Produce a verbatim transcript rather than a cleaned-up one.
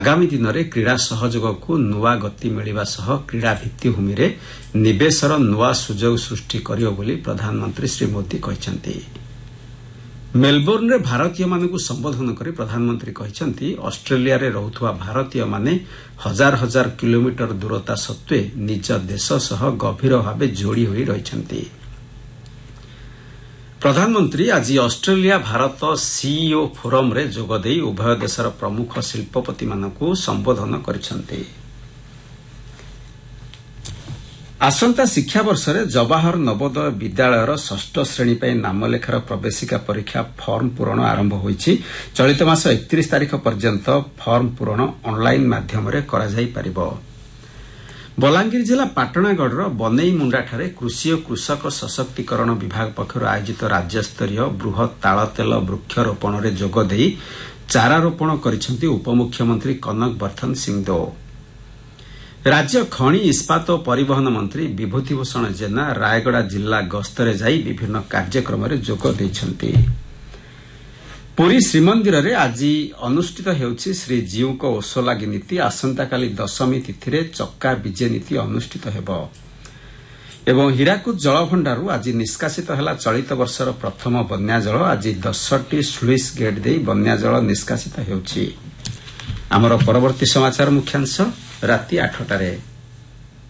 आगामी दिन में क्रीड़ा सहयोग को नुआ गति मिलवा सह क्रीड़ा भित्तिभूमि रे निवेशर नुआ सुजोग सृष्टि करियो बोली प्रधानमंत्री श्री मोदी कहते। मेलबोर्न रे भारतीय मानकु संबोधन करी प्रधानमंत्री कहते ऑस्ट्रेलिया रे रहुथुवा भारतीय माने हजार हजार किलोमीटर दूरता सत्वे निज देश सह गभीर भाव जोड़ी होई रहिछन्ति। प्रधानमंत्री आज ऑस्ट्रेलिया भारत सीईओ फोरम रे जोगदेई उभय देशर प्रमुख शिल्पपति मानकु संबोधन करिसन्ति। आसंता शिक्षा वर्ष रे जवाहर नवोदय विद्यालयर षष्ठ श्रेणी पर नामलेखार प्रवेशिका परीक्षा फॉर्म पूरण आरंभ होईछि। चलित मास एकतीस तारीख पर्यंत फॉर्म पूरण ऑनलाइन माध्यम रे करा जाई परिबो। बलांगीर जिला पाटणागढ़ बनेई मुंडाठारे कृषि और कृषक सशक्तिकरण विभाग पक्षर आयोजित राज्यस्तरीय बृहत तालतेल वृक्षरोपण रे जोगदेई चारारोपण करिसेंति उपमुख्यमंत्री कनक बर्धन सिंहदेव। राज्य खनि इस्पात और परिवहन मंत्री विभूतिभूषण जेना रायगड़ा जिला गस्तरे जाई विभिन्न कार्यक्रम रे जोग दैछन्ति। पुरी श्रीमंदिर रे आज अनुष्ठित हेउछि श्रीजीउक ओषलागी नीति। आसंताकाली दशमी तिथि रे चक्का विजे नीति अनुष्ठित हेबो एवं हीराकुद जलभंडारू आज निष्कासित हेला चलित वर्षर प्रथम बन्या जल। आज दसटी स्लुइस गेट देई बन्या जल निष्कासित हेउछि। आमर परवर्ती समाचार मुख्यांश राति आठटारे।